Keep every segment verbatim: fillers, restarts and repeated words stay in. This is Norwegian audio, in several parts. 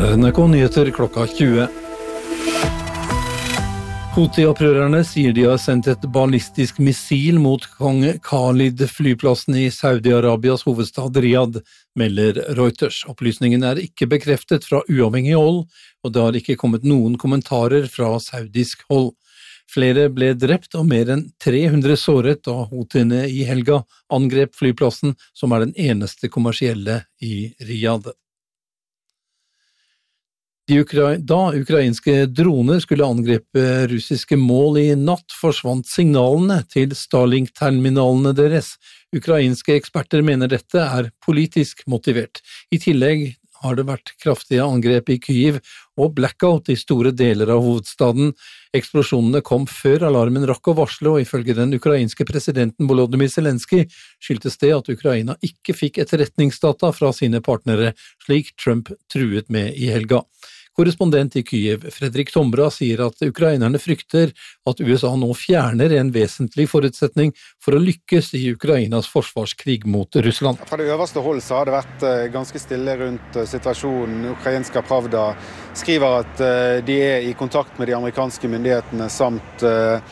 Her er N R K Nyheter klokka tjue. Houthi-opprørerne sier de har sendt et ballistisk missil mot kong Khalid-flyplassen i Saudi-Arabias hovedstad Riyadh, melder Reuters. Opplysningen er ikke bekreftet fra uavhengig hold, og det har ikke kommet noen kommentarer fra saudisk hold. Flere ble drept og mer enn tre hundre såret da Houthiene i helga angrep flyplassen, som er den eneste kommersielle i Riyadh. De ukra- da ukrainske droner skulle angripe russiske mål i natt, forsvant signalene til Starlink-terminalene deres. Ukrainske eksperter mener dette er politisk motivert. I tillegg har det vært kraftige angrep i Kyiv og blackout i store deler av hovedstaden. Eksplosjonene kom før alarmen rakk å varsle, og ifølge den ukrainske presidenten Volodymyr Zelenskyj skyldtes det at Ukraina ikke fikk etterretningsdata fra sine partnere, slik Trump truet med i helga. Korrespondent i Kyiv, Fredrik Tombra, sier at ukrainerne frykter at U S A nå fjerner en vesentlig forutsetning for å lykkes i Ukrainas forsvarskrig mot Russland. Fra det øverste hold så har det vært ganske stille rundt situasjonen. Ukrainska Pravda skriver at de er i kontakt med de amerikanske myndighetene samt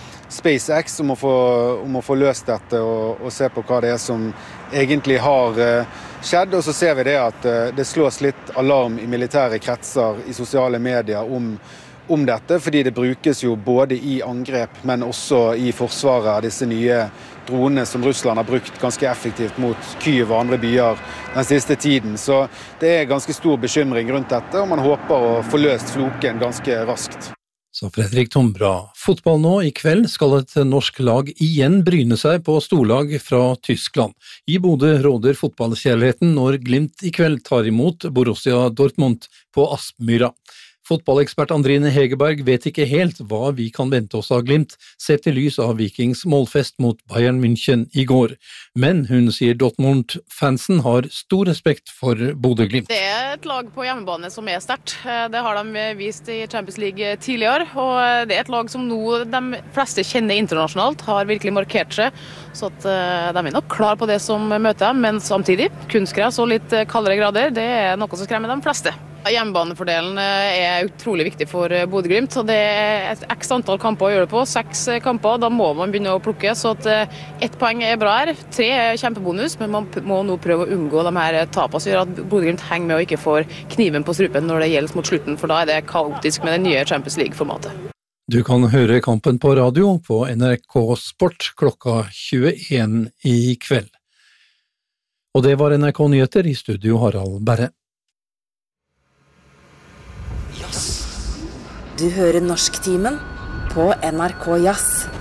SpaceX om å få, om å få løst dette og, og se på hva det er som egentlig har skjedd. Og så ser vi det at det slås litt alarm i militære kretser i sosiale medier om, om dette, fordi det brukes jo både i angrep, men også i forsvaret av disse nye dronene som Russland har brukt ganske effektivt mot Kyiv og andre byer den siste tiden. Så det er ganske stor bekymring rundt dette, og man håper å få løst floken ganske raskt. Så Fredrik Tombra. Fotball nå. I kveld skal et norsk lag igjen bryne seg på storlag fra Tyskland. I Bodø råder fotballkjærligheten når Glimt i kveld tar imot Borussia Dortmund på Aspmyra. Fotballekspert Andrine Hegerberg vet ikke helt hva vi kan vente oss av Glimt, sett i lys av Vikings målfest mot Bayern München i går. Men hun sier Dortmund-fansen har stor respekt for Bodø-Glimt. Det er et lag på hjemmebane som er sterkt. Det har de vist i Champions League tidligere, og det er et lag som nå de fleste kjenner internasjonalt, har virkelig markert seg, så at de er nok klar på det som møter dem, men samtidig, kunstgress og litt kaldere grader, det er noe som skremmer de fleste. Hjemmebandefordelen er utrolig viktig for Bodø-Glimt, og det er et x antall kamper å gjøre det på, seks kamper, da må man begynne å plukke, så at ett poeng er bra her, tre er kjempebonus, men man må nå prøve å unngå de her tapene som gjør at Bodø-Glimt henger med og ikke får kniven på strupen når det gjelder mot slutten, for da er det kaotisk med det nye Champions League-formatet. Du kan høre kampen på radio på N R K Sport klokka tjueen i kveld. Og det var N R K Nyheter, i studio Harald Berre. Du hører Norsktimen på N R K Jazz.